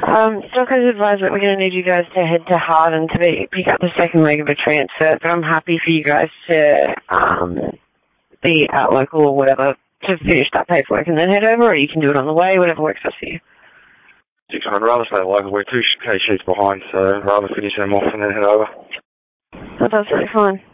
Doc has advised that we're going to need you guys to head to Harden to pick up the second leg of a transfer, but I'm happy for you guys to be at local or whatever to finish that paperwork and then head over, or you can do it on the way, whatever works best for you. I'd rather stay local. We're 2 sheets behind, so I'd rather finish them off and then head over. That's absolutely fine.